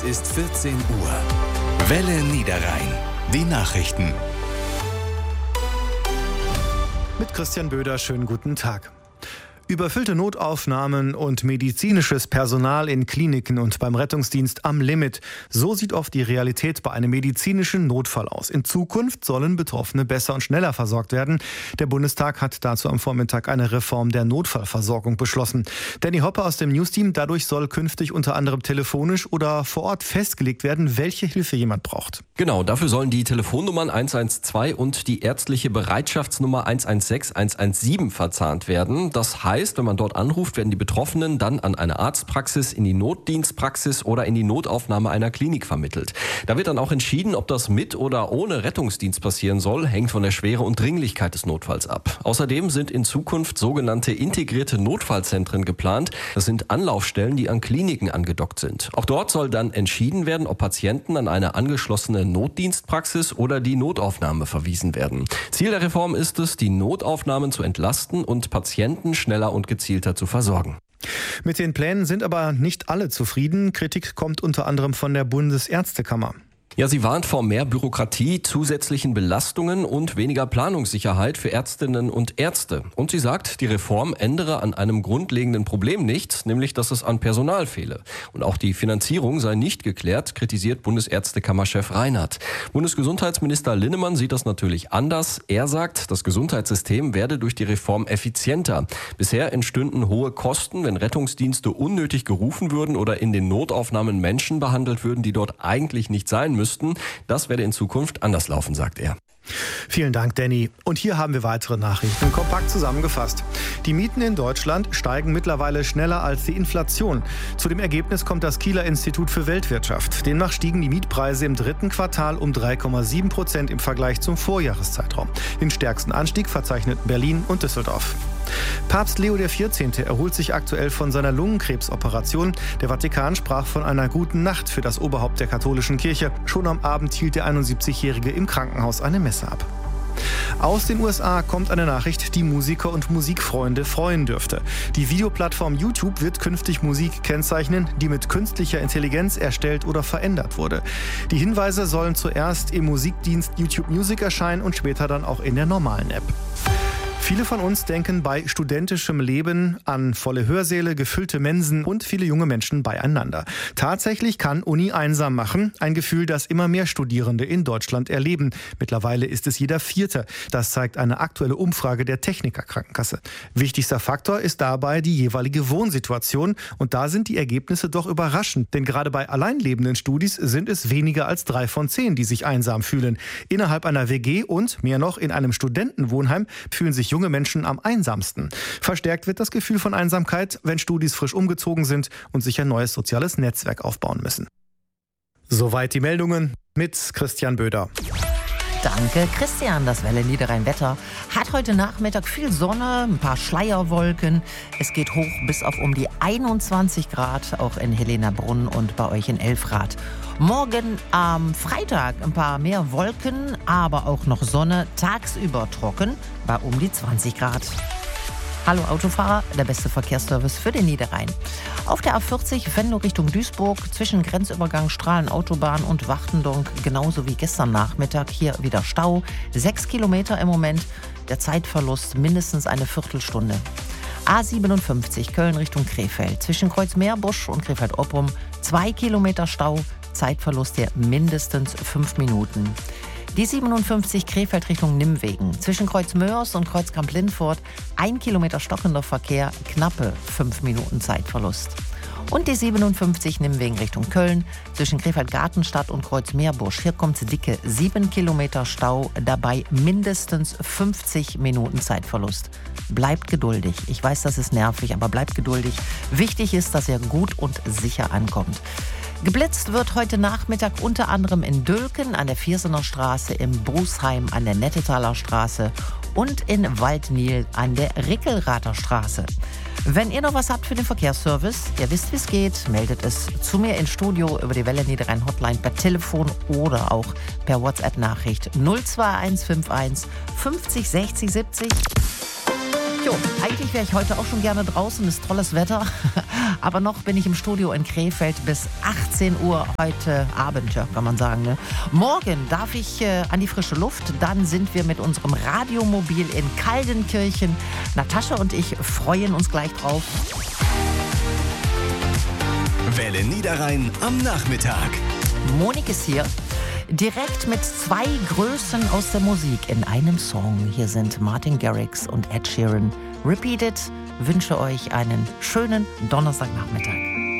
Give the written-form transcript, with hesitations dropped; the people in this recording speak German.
Ist 14 Uhr. Welle Niederrhein. Die Nachrichten. Mit Christian Böder, schönen guten Tag. Überfüllte Notaufnahmen und medizinisches Personal in Kliniken und beim Rettungsdienst am Limit. So sieht oft die Realität bei einem medizinischen Notfall aus. In Zukunft sollen Betroffene besser und schneller versorgt werden. Der Bundestag hat dazu am Vormittag eine Reform der Notfallversorgung beschlossen. Danny Hoppe aus dem Newsteam, dadurch soll künftig unter anderem telefonisch oder vor Ort festgelegt werden, welche Hilfe jemand braucht. Genau, dafür sollen die Telefonnummern 112 und die ärztliche Bereitschaftsnummer 116, 117 verzahnt werden. Das heißt, wenn man dort anruft, werden die Betroffenen dann an eine Arztpraxis, in die Notdienstpraxis oder in die Notaufnahme einer Klinik vermittelt. Da wird dann auch entschieden, ob das mit oder ohne Rettungsdienst passieren soll, hängt von der Schwere und Dringlichkeit des Notfalls ab. Außerdem sind in Zukunft sogenannte integrierte Notfallzentren geplant. Das sind Anlaufstellen, die an Kliniken angedockt sind. Auch dort soll dann entschieden werden, ob Patienten an eine angeschlossene Notdienstpraxis oder die Notaufnahme verwiesen werden. Ziel der Reform ist es, die Notaufnahmen zu entlasten und Patienten schneller und gezielter zu versorgen. Mit den Plänen sind aber nicht alle zufrieden. Kritik kommt unter anderem von der Bundesärztekammer. Ja, sie warnt vor mehr Bürokratie, zusätzlichen Belastungen und weniger Planungssicherheit für Ärztinnen und Ärzte. Und sie sagt, die Reform ändere an einem grundlegenden Problem nichts, nämlich dass es an Personal fehle. Und auch die Finanzierung sei nicht geklärt, kritisiert Bundesärztekammerchef Reinhardt. Bundesgesundheitsminister Linnemann sieht das natürlich anders. Er sagt, das Gesundheitssystem werde durch die Reform effizienter. Bisher entstünden hohe Kosten, wenn Rettungsdienste unnötig gerufen würden oder in den Notaufnahmen Menschen behandelt würden, die dort eigentlich nicht sein müssten. Das werde in Zukunft anders laufen, sagt er. Vielen Dank, Danny. Und hier haben wir weitere Nachrichten, kompakt zusammengefasst. Die Mieten in Deutschland steigen mittlerweile schneller als die Inflation. Zu dem Ergebnis kommt das Kieler Institut für Weltwirtschaft. Demnach stiegen die Mietpreise im dritten Quartal um 3,7% im Vergleich zum Vorjahreszeitraum. Den stärksten Anstieg verzeichneten Berlin und Düsseldorf. Papst Leo XIV. Erholt sich aktuell von seiner Lungenkrebsoperation. Der Vatikan sprach von einer guten Nacht für das Oberhaupt der katholischen Kirche. Schon am Abend hielt der 71-Jährige im Krankenhaus eine Messe ab. Aus den USA kommt eine Nachricht, die Musiker und Musikfreunde freuen dürfte. Die Videoplattform YouTube wird künftig Musik kennzeichnen, die mit künstlicher Intelligenz erstellt oder verändert wurde. Die Hinweise sollen zuerst im Musikdienst YouTube Music erscheinen und später dann auch in der normalen App. Viele von uns denken bei studentischem Leben an volle Hörsäle, gefüllte Mensen und viele junge Menschen beieinander. Tatsächlich kann Uni einsam machen, ein Gefühl, das immer mehr Studierende in Deutschland erleben. Mittlerweile ist es jeder Vierte. Das zeigt eine aktuelle Umfrage der Techniker Krankenkasse. Wichtigster Faktor ist dabei die jeweilige Wohnsituation und da sind die Ergebnisse doch überraschend. Denn gerade bei alleinlebenden Studis sind es weniger als 3 von 10, die sich einsam fühlen. Innerhalb einer WG und, mehr noch, in einem Studentenwohnheim fühlen sich junge Menschen am einsamsten. Verstärkt wird das Gefühl von Einsamkeit, wenn Studis frisch umgezogen sind und sich ein neues soziales Netzwerk aufbauen müssen. Soweit die Meldungen mit Christian Böder. Danke, Christian. Das Welle Niederrhein Wetter hat heute Nachmittag viel Sonne, ein paar Schleierwolken. Es geht hoch bis auf um die 21 Grad, auch in Helenabrunn und bei euch in Elfrath. Morgen am Freitag ein paar mehr Wolken, aber auch noch Sonne, tagsüber trocken bei um die 20 Grad. Hallo Autofahrer, der beste Verkehrsservice für den Niederrhein. Auf der A40 Venlo Richtung Duisburg zwischen Grenzübergang Strahlen-Autobahn und Wachtendonk, genauso wie gestern Nachmittag, hier wieder Stau. 6 Kilometer im Moment, der Zeitverlust mindestens eine Viertelstunde. A57 Köln Richtung Krefeld zwischen Kreuzmeerbusch und Krefeld-Oppum 2 Kilometer Stau, Zeitverlust der mindestens 5 Minuten. Die 57 Krefeld Richtung Nimwegen zwischen Kreuzmörs und Kreuzkamp-Lindfort 1 Kilometer stockender Verkehr, knappe 5 Minuten Zeitverlust. Und die 57 Nimwegen Richtung Köln zwischen Krefeld-Gartenstadt und Kreuzmeerbusch. Hier kommt dicke 7 Kilometer Stau, dabei mindestens 50 Minuten Zeitverlust. Bleibt geduldig. Ich weiß, das ist nervig, aber bleibt geduldig. Wichtig ist, dass ihr gut und sicher ankommt. Geblitzt wird heute Nachmittag unter anderem in Dülken an der Viersener Straße, in Brusheim an der Nettetaler Straße und in Waldnil an der Rickelrather Straße. Wenn ihr noch was habt für den Verkehrsservice, ihr wisst, wie es geht, meldet es zu mir ins Studio über die Welle Niederrhein Hotline per Telefon oder auch per WhatsApp-Nachricht 02151 50 60 70. Jo, eigentlich wäre ich heute auch schon gerne draußen, ist tolles Wetter. Aber noch bin ich im Studio in Krefeld bis 18 Uhr heute Abend, ja, kann man sagen. Ne? Morgen darf ich an die frische Luft. Dann sind wir mit unserem Radiomobil in Kaldenkirchen. Natascha und ich freuen uns gleich drauf. Welle Niederrhein am Nachmittag. Monik ist hier. Direkt mit 2 Größen aus der Musik in einem Song. Hier sind Martin Garrix und Ed Sheeran. Repeat It. Wünsche euch einen schönen Donnerstagnachmittag.